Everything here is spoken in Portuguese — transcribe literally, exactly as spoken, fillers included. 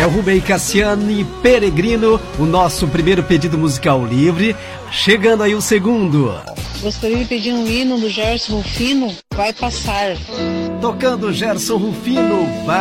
É o Rubem Cassiani Peregrino, o nosso primeiro pedido musical livre. Chegando aí o segundo. Gostaria de pedir um hino do Gerson Rufino, Vai Passar. Tocando Gerson Rufino, Vai